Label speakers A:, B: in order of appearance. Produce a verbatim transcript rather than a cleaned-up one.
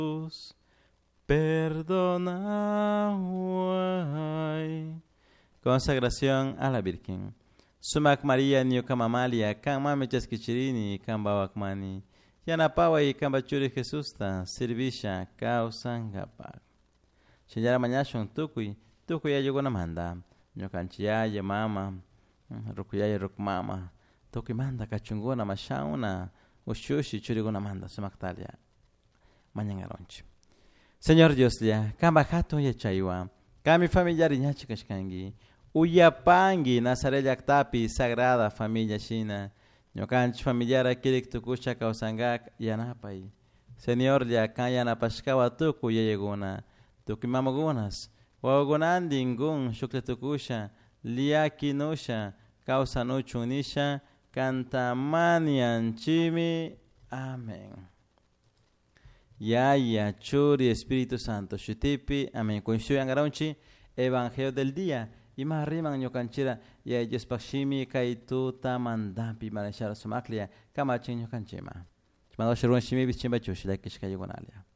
A: Perdona. Consagración a la Virgen. Sumak Maria niyo kamamalia, kang mamichas kichirini, kang bawakmani. Yanapawa y kang bachuri Jesús ta, servisha, kausan gapak. Señora mañashon tukui, tukui ayugo namanda. Nyo kanchiaya mama, rukuyaya rukmama. Tukui manda kachungona mashauna, ushushi churigona manda, sumaktalia. Mañana ronchi. Señor Dios ya, kamba hato ya chaywa, kami familiar ñachi kashkangi, uyapangi Nazarella Tapi sagrada familia china, ñokanchi familiar akirik tukusha kausangak yanapay. Señor ya kan yanapashkawa tuku yayeguna, tukimamagunas, wawagunandingun shukle tukusha, liakinusha, kausanuchunisha, kantamanian chimi, amén. Yaya, Churi, Espíritu Santo, Shutipi, amén. Coincidan Garanchi, Evangelio del día. Y más arriba, en Yocanchira, y ellos Pashimi, Kaitu, Tamandampi, Marechara Sumaklia, Kamachin Yocanchima. Chimado Sherun Shimi, Bichimba Chushi, la Kishkayogonalia.